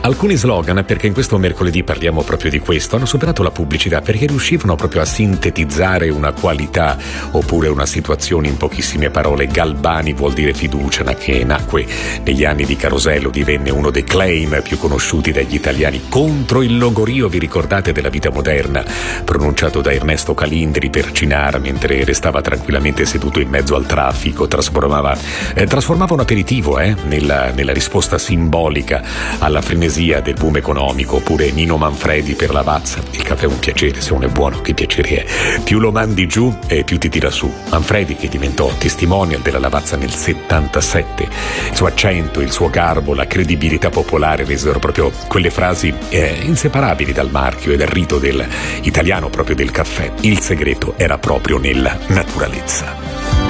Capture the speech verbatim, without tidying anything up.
Alcuni slogan, perché in questo mercoledì parliamo proprio di questo, hanno superato la pubblicità perché riuscivano proprio a sintetizzare una qualità oppure una situazione in pochissime parole. Galbani vuol dire fiducia, che nacque negli anni di Carosello, divenne uno dei claim più conosciuti dagli italiani contro il logorio, vi ricordate, della vita moderna, pronunciato da Ernesto Calindri per Cinara mentre restava tranquillamente seduto in mezzo al traffico, trasformava, eh, trasformava un aperitivo eh, nella, nella risposta simbolica alla frenesia del boom economico. Oppure Nino Manfredi per Lavazza: il caffè è un piacere, se uno è buono che piacere è, più lo mandi giù e più ti tira su. Manfredi, che diventò testimonial della Lavazza nel settantasette, il suo accento, il suo garbo, la credibilità popolare resero proprio quelle frasi eh, inseparabili dal marchio e dal rito del italiano proprio del caffè. Il segreto era proprio nella naturalezza.